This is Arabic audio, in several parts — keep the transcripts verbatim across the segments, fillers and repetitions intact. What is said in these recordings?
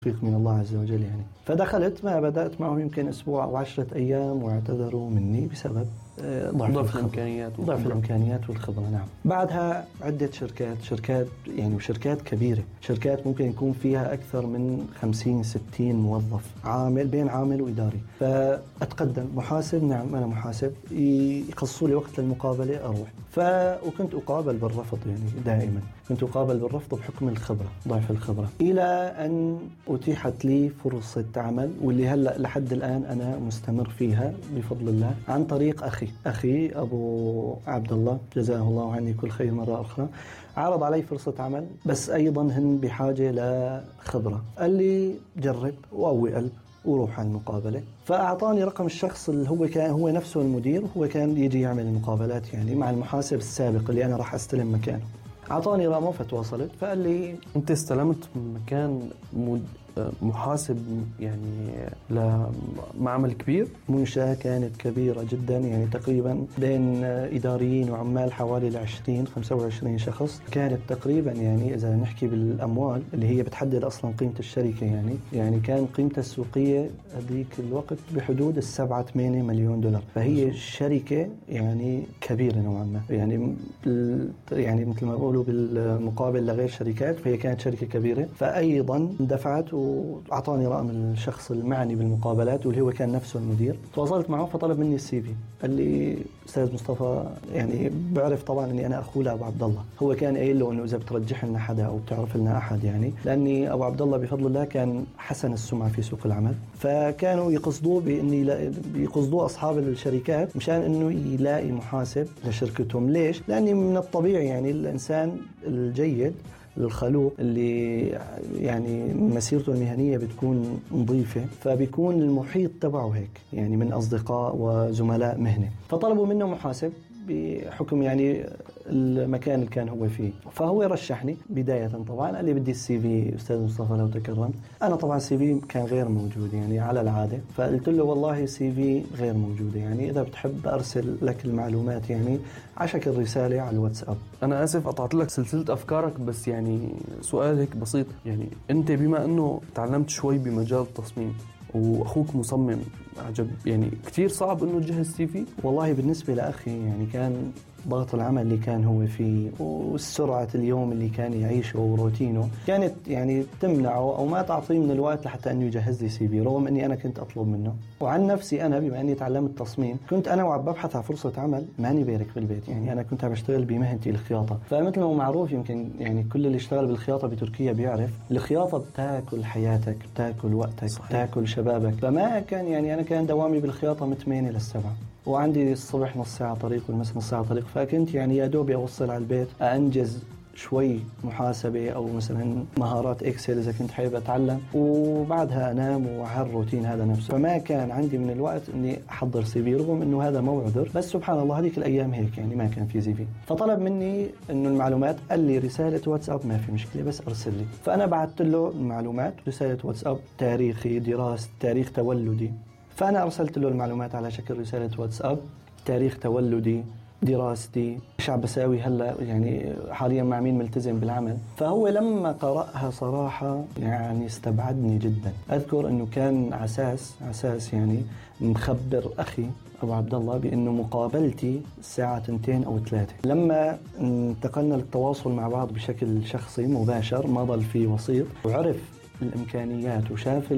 توفيق من الله عز وجل يعني. فدخلت، ما بدأت معهم يمكن أسبوع أو عشرة أيام، واعتذروا مني بسبب ضعف, ضعف الإمكانيات ضعف الإمكانيات والخبرة. نعم. بعدها عدة شركات شركات يعني وشركات كبيرة، شركات ممكن يكون فيها أكثر من خمسين ستين موظف، عامل بين عامل وإداري. فأتقدم محاسب، نعم أنا محاسب، يقصوا لي وقت للمقابلة أروح. ف وكنت أقابل بالرفض، يعني دائما كنت أقابل بالرفض بحكم الخبرة، ضعف الخبرة، إلى أن أتيحت لي فرصة عمل، واللي هلأ لحد الآن أنا مستمر فيها بفضل الله، عن طريق أخي أخي أبو عبد الله جزاه الله عني كل خير مرة أخرى. عرض علي فرصة عمل، بس أيضا هن بحاجة لخبرة. قال لي جرب وقوي قلب وروح على المقابلة. فأعطاني رقم الشخص اللي هو كان هو نفسه المدير، وهو كان يجي يعمل المقابلات يعني مع المحاسب السابق اللي أنا راح أستلم مكانه. أعطاني رقمه فتواصلت، فقال لي أنت استلمت مكان محاسب يعني لمعمل كبير؟ منشأة كانت كبيرة جدا، يعني تقريبا بين إداريين وعمال حوالي العشرين خمسة وعشرين شخص. كانت تقريبا يعني إذا نحكي بالأموال اللي هي بتحدد أصلا قيمة الشركة، يعني يعني كان قيمتها السوقية هذيك الوقت بحدود السبعة ثمانية مليون دولار. فهي شركة يعني كبيرة نوعا ما، يعني يعني مثل ما بقولوا بالمقابل لغير شركات، فهي كانت شركة كبيرة. فأيضا دفعت وأعطاني رقم الشخص المعني بالمقابلات واللي هو كان نفسه المدير. تواصلت معه فطلب مني السي في. قال لي أستاذ مصطفى، يعني بعرف طبعا أني أنا أخو لأبو عبد الله، هو كان قايل له أنه إذا بترجح لنا حدا أو بتعرف لنا أحد، يعني لأني أبو عبد الله بفضل الله كان حسن السمعة في سوق العمل، فكانوا يقصدوه بإني يقصدوه أصحاب الشركات مشان أنه يلاقي محاسب لشركتهم. ليش؟ لأني من الطبيعي يعني الإنسان الجيد الخلوق اللي يعني مسيرته المهنية بتكون نظيفة، فبيكون المحيط تبعه هيك يعني من أصدقاء وزملاء مهنة. فطلبوا منه محاسب بحكم يعني المكان اللي كان هو فيه. فهو رشحني بداية طبعا، قال لي بدي السي في أستاذ مصطفى لو تكرمت. أنا طبعا السي في كان غير موجود يعني على العادة، فقلت له والله السي في غير موجودة، يعني إذا بتحب أرسل لك المعلومات يعني عشك الرسالة على الواتساب. أنا آسف قطعت لك سلسلة أفكارك، بس يعني سؤال هيك بسيط، يعني أنت بما أنه تعلمت شوي بمجال التصميم وأخوك مصمم عجب، يعني كتير صعب إنه تجهز سي في؟ والله بالنسبة لأخي يعني كان ضغط العمل اللي كان هو فيه والسرعة اليوم اللي كان يعيشه وروتينه كانت يعني تمنعه أو ما تعطيه من الوقت لحتى أنه يجهز لي سي في، رغم أني أنا كنت أطلب منه. وعن نفسي أنا بما أني تعلمت تصميم، كنت أنا وعم ببحث عن فرصة عمل ماني بارك في البيت، يعني أنا كنت عم بشتغل بمهنتي الخياطة. فمثل ما هو معروف يمكن يعني كل اللي اشتغل بالخياطة بتركيا بيعرف الخياطة بتاكل حياتك، بتاكل وقتك، صحيح. بتاكل شبابك. فما كان يعني أنا كان دوامي بالخياطة من ثمانية للسبعة، وعندي الصبح نص ساعة طريق والمساء نص ساعة طريق. فكنت يعني يا دوبي أوصل على البيت أنجز شوي محاسبة أو مثلا مهارات إكسل إذا كنت حابب أتعلم، وبعدها أنام وهالروتين هذا نفسه. فما كان عندي من الوقت إني أحضر سي في، رغم إنه هذا مو عذر، بس سبحان الله هذيك الأيام هيك يعني ما كان في سي في. فطلب مني إنه المعلومات، قال لي رسالة واتساب ما في مشكلة بس أرسل لي. فأنا بعثت له المعلومات، رسالة واتساب، تاريخي، دراسة، تاريخ تولدي. فأنا أرسلت له المعلومات على شكل رسالة واتساب، تاريخ تولدي، دراستي، ايش عم بساوي هلا، يعني حاليا مع مين ملتزم بالعمل. فهو لما قرأها صراحة يعني استبعدني جدا. أذكر أنه كان عساس عساس يعني مخبر أخي أبو عبد الله بأنه مقابلتي الساعة تنتين أو ثلاثة. لما انتقلنا للتواصل مع بعض بشكل شخصي مباشر، ما ضل في وسيط، وعرف الإمكانيات وشاف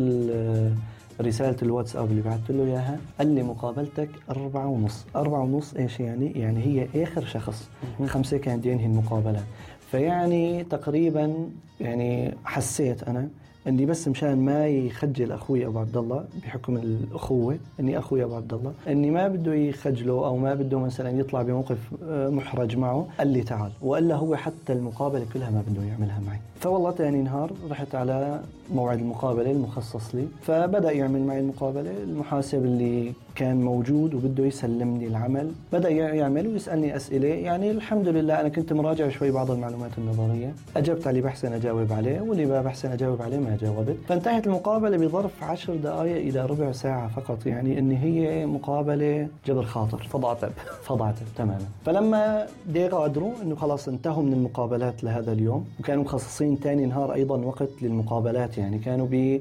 رسالة الواتساب اللي بعثت له إياها، قال لي مقابلتك أربعة ونص. أربعة ونص إيش يعني؟ يعني هي آخر شخص، خمسة كان ينهي المقابلة. فيعني تقريبا يعني حسيت أنا إني بس مشان ما يخجل أخوي أبو عبد الله بحكم الأخوة، إني أخوي أبو عبد الله، إني ما بده يخجله أو ما بده مثلا يطلع بموقف محرج معه، قال لي تعال. وإلا هو حتى المقابلة كلها ما بده يعملها معي. فوالله تاني نهار رحت على موعد المقابلة المخصص لي، فبدأ يعمل معي المقابلة. المحاسب اللي كان موجود وبده يسلمني العمل، بدأ يعمل ويسألني أسئلة. يعني الحمد لله أنا كنت مراجع شوي بعض المعلومات النظرية، أجبت على اللي بحسن أجاوب عليه واللي ما بحسن أجاوب عليه ما جاوبت. فانتهت المقابلة بظرف عشر دقائق إلى ربع ساعة فقط، يعني إن هي مقابلة جبر خاطر. فضعتب فضعتب تماما. فلما يغادروا إنه خلاص انتهوا من المقابلات لهذا اليوم، وكانوا مخصصين تاني نهار أيضا وقت للمقابلات، يعني كانوا